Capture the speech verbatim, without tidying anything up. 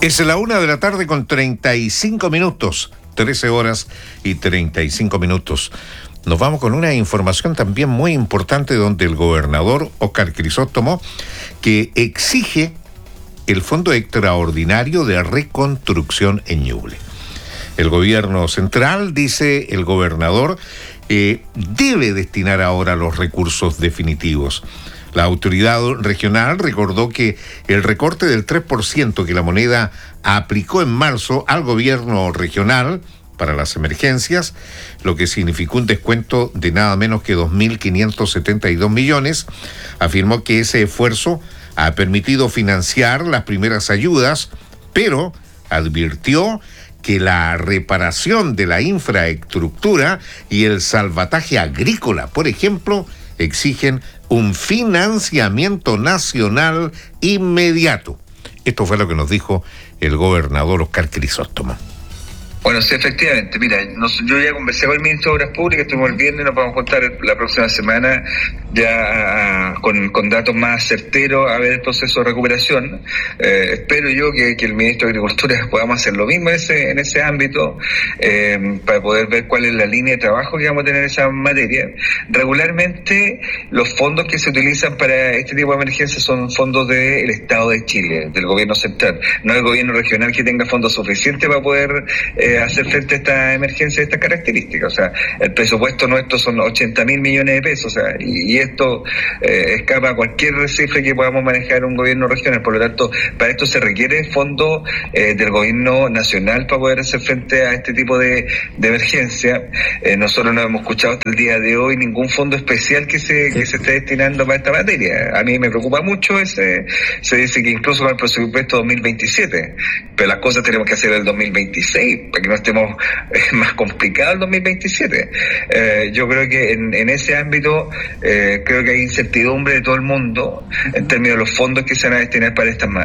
Es la una de la tarde con treinta y cinco minutos, trece horas y treinta y cinco minutos. Nos vamos con una información también muy importante donde el gobernador Óscar Crisóstomo que exige el Fondo Extraordinario de Reconstrucción en Ñuble. El gobierno central, dice el gobernador, eh, debe destinar ahora los recursos definitivos. La autoridad regional recordó que el recorte del tres por ciento que la moneda aplicó en marzo al gobierno regional para las emergencias, lo que significó un descuento de nada menos que dos mil quinientos setenta y dos millones, afirmó que ese esfuerzo ha permitido financiar las primeras ayudas, pero advirtió que la reparación de la infraestructura y el salvataje agrícola, por ejemplo, exigen un financiamiento nacional inmediato. Esto fue lo que nos dijo el gobernador Óscar Crisóstomo. Bueno, sí, efectivamente. Mira, nos, yo ya conversé con el ministro de Obras Públicas, estuvimos el viernes, nos vamos a contar la próxima semana ya con, con datos más certeros a ver el proceso de recuperación. Eh, espero yo que, que el ministro de Agricultura podamos hacer lo mismo en ese, en ese ámbito, eh, para poder ver cuál es la línea de trabajo que vamos a tener en esa materia. Regularmente, los fondos que se utilizan para este tipo de emergencias son fondos del Estado de Chile, del gobierno central, no del gobierno regional que tenga fondos suficientes para poder eh, hacer frente a esta emergencia de estas características. O sea, el presupuesto nuestro son ochenta mil millones de pesos, o sea, y, y esto eh, escapa a cualquier cifra que podamos manejar en un gobierno regional. Por lo tanto, para esto se requiere fondo eh, del gobierno nacional para poder hacer frente a este tipo de, de emergencia. Eh, nosotros no hemos escuchado hasta el día de hoy ningún fondo especial que se que se esté destinando para esta materia. A mí me preocupa mucho ese, se dice que incluso para el presupuesto dos mil veintisiete, pero las cosas tenemos que hacer el dos mil veintiséis, que no estemos eh, más complicados el dos mil veintisiete. Eh, yo creo que en, en ese ámbito eh, creo que hay incertidumbre de todo el mundo en términos de los fondos que se van a destinar para estas